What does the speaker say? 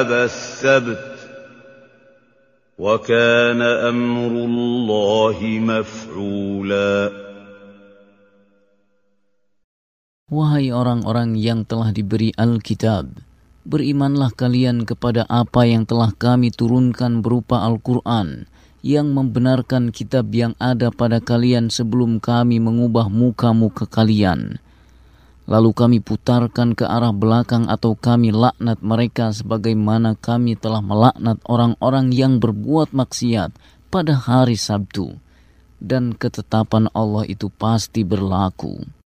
السبت وكان أمر الله مفعولا. Wahai orang-orang yang telah diberi Alkitab, berimanlah kalian kepada apa yang telah kami turunkan berupa Al-Quran, yang membenarkan kitab yang ada pada kalian sebelum kami mengubah muka-muka kalian. Lalu kami putarkan ke arah belakang atau kami laknat mereka sebagaimana kami telah melaknat orang-orang yang berbuat maksiat pada hari Sabtu. Dan ketetapan Allah itu pasti berlaku.